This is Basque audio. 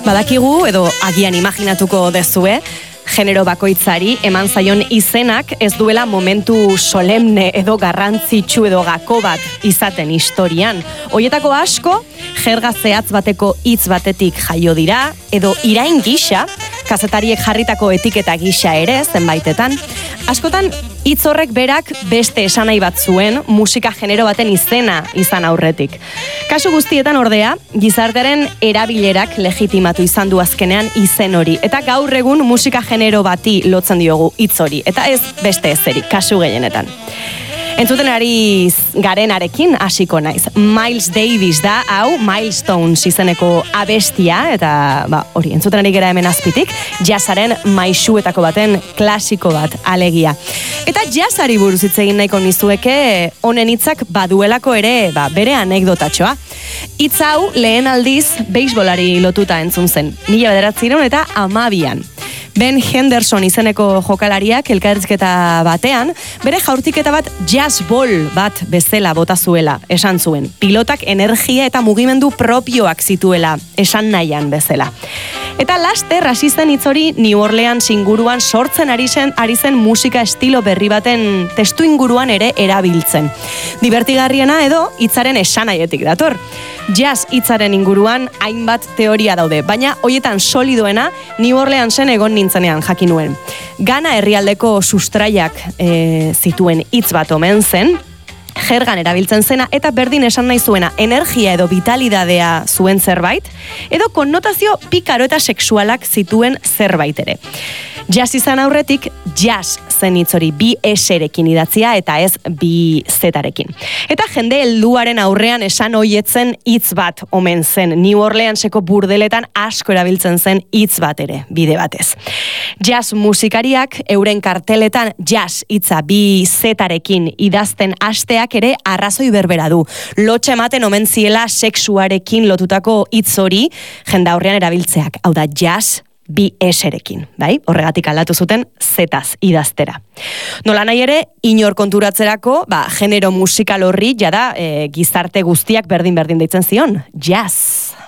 Badakigu edo agian imaginatuko dezue, genero bakoitzari eman zaion izenak ez duela momentu solemne edo garrantzitsu edo gako bat izaten historian. Hoietako asko, jerga zehatz bateko hitz batetik jaio dira, edo irain gisa, kazetariek jarritako etiketa gisa ere zenbaitetan. Askotan, hitz horrek berak beste esanai bat zuen musika genero baten izena izan aurretik. Kasu guztietan ordea, gizartearen erabilerak legitimatu izan du azkenean izen hori. Eta gaur egun musika genero bati lotzen diogu hitz hori. Eta ez beste ezeri, kasu gehienetan. Entzuten ari garenarekin hasiko naiz. Miles Davis da, hau Milestones izeneko abestia, eta hori, entzuten ari gera hemen azpitik, jazzaren maisuetako baten klasiko bat alegia. Eta jazzari buruz hitz egin nahiko nizueke, honen hitzak baduelako ere bere anekdotatxoa. Hitz hau lehen aldiz beisbolari lotuta entzun zen, 1912an. Ben Henderson izeneko jokalariak elkarrizketa batean, bere jaurtiketa bat jazz ball bat bezala bota zuela, esan zuen. Pilotak energia eta mugimendu propioak zituela, esan nahian bezala. Eta laster hasi zen hitz hori New Orleans inguruan sortzen ari zen musika estilo berri baten testu inguruan ere erabiltzen. Divertigarriena edo hitzaren esanaietik dator. Jazz hitzaren inguruan hainbat teoria daude, baina hoietan solidoena New Orleansen egon nintzenean jakin nuen. Gana herrialdeko sustraiak zituen hitz bat omen zen, jergan erabiltzen zena eta berdin esan nahi zuena energia edo vitalidadea zuen zerbait, edo konnotazio pikaro eta sexualak zituen zerbait ere. Jazz izan aurretik, jazz zen hitz hori bi S-rekin idatzia eta ez bi Z-rekin. Eta jende helduaren aurrean esan hoietzen hitz bat omen zen. New Orleanseko burdeletan asko erabiltzen zen hitz bat ere, bide batez. Jazz musikariak euren karteletan jazz hitza bi Z-rekin idazten hasteak ere arrazoi berbera du. Lotxa ematen omen ziela sexuarekin lotutako hitz hori jende aurrean erabiltzeak. Hau da jazz bi S-rekin, bai? Horregatik aldatu zuten zetaz idaztera. Nola nahi ere, inor konturatzerako, genero musikal horri, jada, gizarte guztiak berdin deitzen zion, jazz.